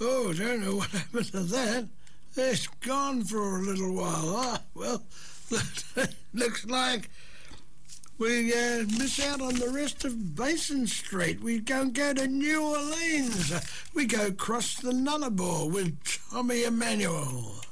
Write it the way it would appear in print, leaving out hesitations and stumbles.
Oh, I don't know what happened to that. It's gone for a little while. Ah, well, looks like we miss out on the rest of Basin Street. We don't go to New Orleans. We go across the Nullarbor with Tommy Emmanuel.